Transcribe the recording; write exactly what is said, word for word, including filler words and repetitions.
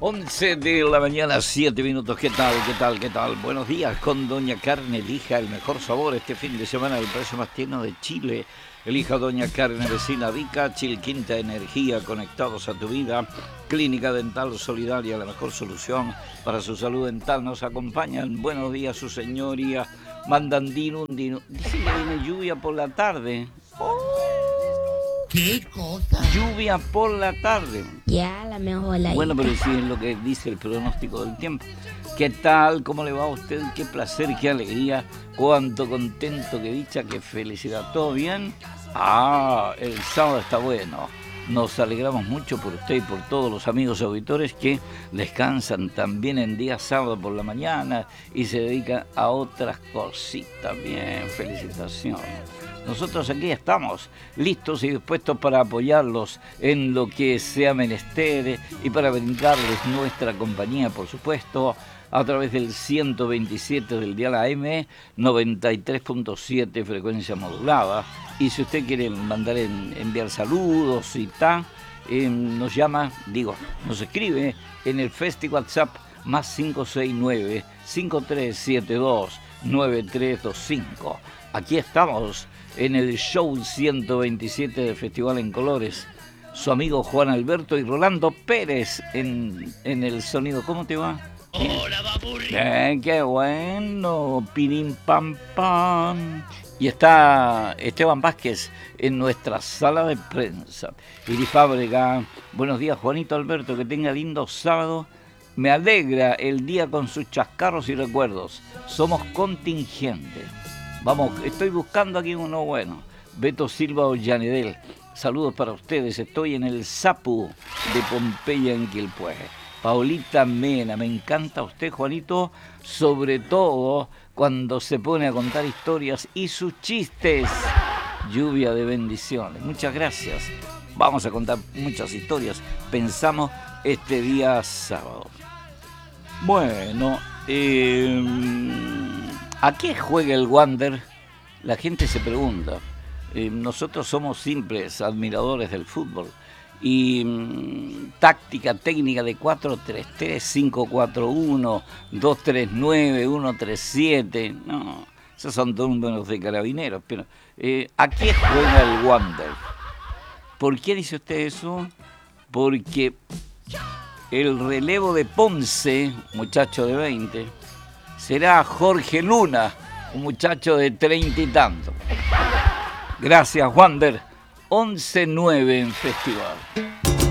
once de la mañana, siete minutos. ¿Qué tal? ¿Qué tal? ¿Qué tal? Buenos días con Doña Carne. Elija el mejor sabor este fin de semana, el precio más tierno de Chile. Elija Doña Carne, vecina Vica, Chilquinta Energía, conectados a tu vida. Clínica Dental Solidaria, la mejor solución para su salud dental. Nos acompañan. Buenos días, su señoría. Mandandino, Dino. Dice que viene lluvia por la tarde. Oh. ¿Qué cosa? Lluvia por la tarde. Ya, la mejor la Bueno, pero sí es lo que dice el pronóstico del tiempo. ¿Qué tal? ¿Cómo le va a usted? Qué placer, qué alegría. Cuánto contento, qué dicha, qué felicidad. ¿Todo bien? Ah, el sábado está bueno. Nos alegramos mucho por usted y por todos los amigos auditores que descansan también en día sábado por la mañana y se dedican a otras cositas. Bien, felicitaciones. Nosotros aquí estamos listos y dispuestos para apoyarlos en lo que sea menester y para brindarles nuestra compañía, por supuesto, a través del ciento veintisiete del dial A M, noventa y tres punto siete frecuencia modulada. Y si usted quiere mandar en, enviar saludos y tal, eh, nos llama, digo, nos escribe en el Festi WhatsApp más cinco seis nueve, cinco tres siete dos, nueve tres dos cinco. Aquí estamos en el show ciento veintisiete del Festival en Colores. Su amigo Juan Alberto y Rolando Pérez en, en el sonido. ¿Cómo te va? Hola, baburi. Bien, qué bueno. Pirim pam pam. Y está Esteban Vázquez en nuestra sala de prensa. Iri Fábrega. Buenos días, Juanito Alberto. Que tenga lindo sábado. Me alegra el día con sus chascarros y recuerdos. Somos contingentes. Vamos, estoy buscando aquí uno bueno. Beto Silva Ollanedel. Saludos para ustedes. Estoy en el Sapu de Pompeya, en Quilpué. Paulita Mena, me encanta usted, Juanito, sobre todo cuando se pone a contar historias y sus chistes. Lluvia de bendiciones. Muchas gracias. Vamos a contar muchas historias. Pensamos este día sábado. Bueno, eh, ¿a qué juega el Wander? La gente se pregunta. Eh, nosotros somos simples admiradores del fútbol. Y mmm, táctica técnica de cuatro tres tres, cinco cuatro uno, dos tres nueve, uno tres siete. No, esos son números de carabineros. Pero eh, ¿a qué juega el Wander? ¿Por qué dice usted eso? Porque el relevo de Ponce, muchacho de veinte, será Jorge Luna, un muchacho de treinta y tanto. Gracias, Wander. once nueve en Festival.